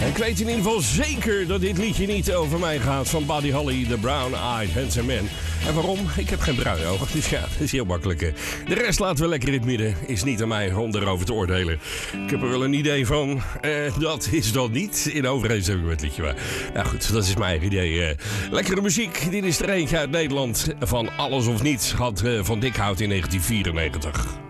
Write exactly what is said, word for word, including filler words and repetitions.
Ik weet in ieder geval zeker dat dit liedje niet over mij gaat. Van Buddy Holly, The Brown Eyed Handsome Man. En waarom? Ik heb geen bruine ogen. Dus ja, dat is heel makkelijk. Hè. De rest laten we lekker in het midden. Is niet aan mij om erover te oordelen. Ik heb er wel een idee van. Uh, dat is dan niet in overeenstemming met het liedje. Maar nou goed, dat is mijn idee. Uh, lekkere muziek. Dit is er eentje uit Nederland. Van Alles of Niets had uh, Van Dikhout in negentien vierennegentig.